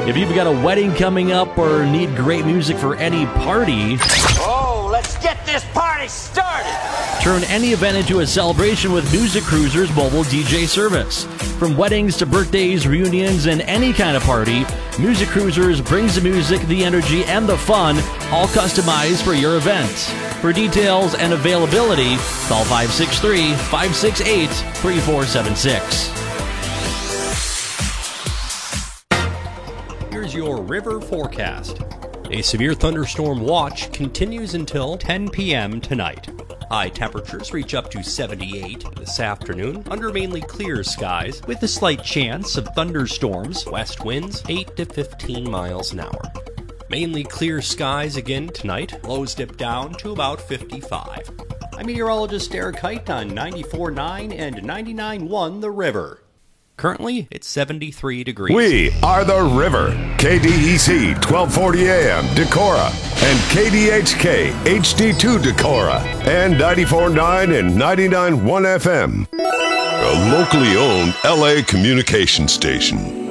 If you've got a wedding coming up or need great music for any party, let's get this party started! Turn any event into a celebration with Music Cruiser's mobile DJ service. From weddings to birthdays, reunions, and any kind of party, Music Cruisers brings the music, the energy, and the fun, all customized for your event. For details and availability, call 563-568-3476. Here's your river forecast. A severe thunderstorm watch continues until 10 p.m. tonight. High temperatures reach up to 78 this afternoon under mainly clear skies with a slight chance of thunderstorms, west winds 8 to 15 miles an hour. Mainly clear skies again tonight, lows dip down to about 55. I'm meteorologist Eric Height on 94.9 and 99.1 The River. Currently, it's 73 degrees. We are The River, KDEC 1240 AM, Decorah, and KDHK HD2 Decorah, and 94.9 and 99.1 FM. A locally owned LA communication station.